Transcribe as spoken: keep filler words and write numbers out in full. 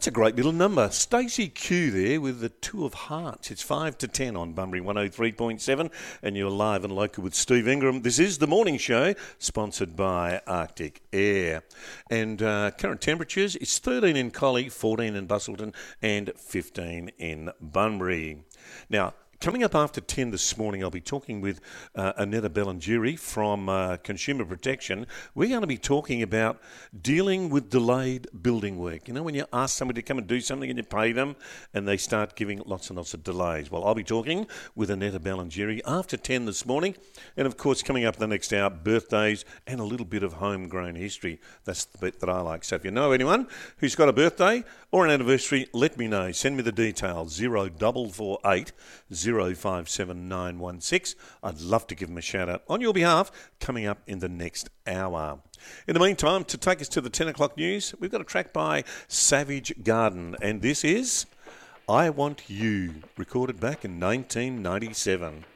That's a great little number. Stacey Q there with the Two of Hearts. It's five to ten on Bunbury one oh three point seven, and you're live and local with Steve Ingram. This is The Morning Show, sponsored by Arctic Air. And uh, current temperatures, it's thirteen in Collie, fourteen in Busselton, and fifteen in Bunbury. Now, coming up after ten this morning, I'll be talking with uh, Annetta Bellingeri from uh, Consumer Protection. We're going to be talking about dealing with delayed building work. You know, when you ask somebody to come and do something and you pay them and they start giving lots and lots of delays. Well, I'll be talking with Annetta Bellingeri after ten this morning. And, of course, coming up the next hour, birthdays and a little bit of homegrown history. That's the bit that I like. So if you know anyone who's got a birthday or an anniversary, let me know. Send me the details, zero double four eight zero five seven nine one six. I'd love to give them a shout out on your behalf coming up in the next hour. In the meantime, to take us to the ten o'clock news, we've got a track by Savage Garden, and this is I Want You, recorded back in nineteen ninety-seven.